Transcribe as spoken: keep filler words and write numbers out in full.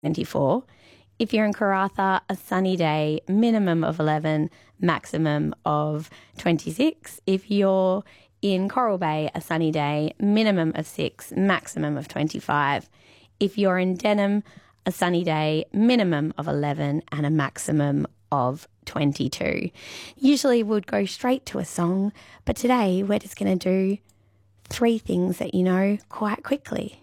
twenty-four. If you're in Karratha, a sunny day, minimum of eleven, maximum of twenty-six. If you're in Coral Bay, a sunny day, minimum of six, maximum of twenty-five. If you're in Denham, a sunny day, minimum of eleven and a maximum of twenty-two. Usually would go straight to a song, but today we're just going to do three things that you know quite quickly.